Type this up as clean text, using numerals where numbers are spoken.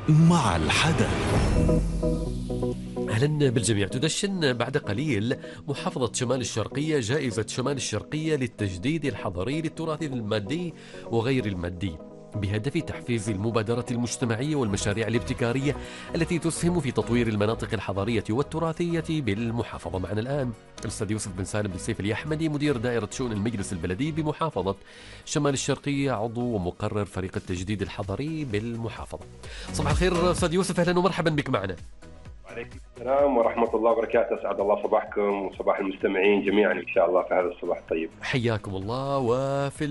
مع الحدث. أهلا بالجميع. تدشن بعد قليل محافظة شمال الشرقية جائزة شمال الشرقية للتجديد الحضري للتراث المادي وغير المادي، بهدف تحفيز المبادرات المجتمعية والمشاريع الابتكارية التي تسهم في تطوير المناطق الحضارية والتراثية بالمحافظة. معنا الآن الأستاذ يوسف بن سالم بن سيف اليحمدي، مدير دائرة شؤون المجلس البلدي بمحافظة شمال الشرقية، عضو ومقرر فريق التجديد الحضري بالمحافظة. صباح الخير أستاذ يوسف، أهلا ومرحبا بك معنا. وعليكم السلام ورحمة الله وبركاته. أسعد الله صباحكم وصباح المستمعين جميعا إن شاء الله في هذا الصباح الطيب. حياكم الله. وفي